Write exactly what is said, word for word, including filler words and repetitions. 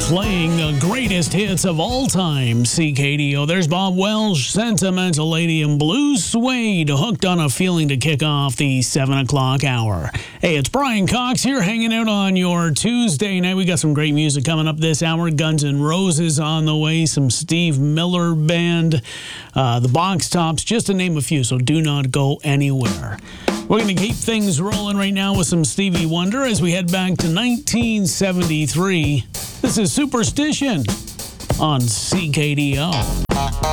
playing the greatest hits of all time. C K D O. There's Bob Welsh, Sentimental Lady, and Blue Suede, hooked on a feeling to kick off the seven o'clock hour. Hey, it's Brian Cox here, hanging out on your Tuesday night. We got some great music coming up this hour. Guns N' Roses on the way, some Steve Miller Band, uh, the Box Tops, just to name a few, so do not go anywhere. We're going to keep things rolling right now with some Stevie Wonder as we head back to nineteen seventy-three. This is Superstition on C K D O.